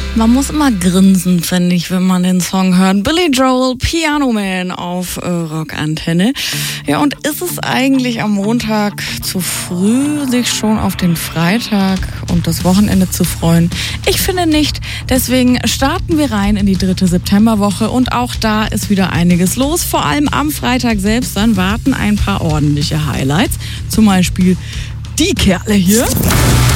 Man muss immer grinsen, finde ich, wenn man den Song hört. Billy Joel, Piano Man auf Rockantenne. Ja, und ist es eigentlich am Montag zu früh, sich schon auf den Freitag und das Wochenende zu freuen? Ich finde nicht. Deswegen starten wir rein in die 3. Septemberwoche und auch da ist wieder einiges los. Vor allem am Freitag selbst, dann warten ein paar ordentliche Highlights. Zum Beispiel die Kerle hier.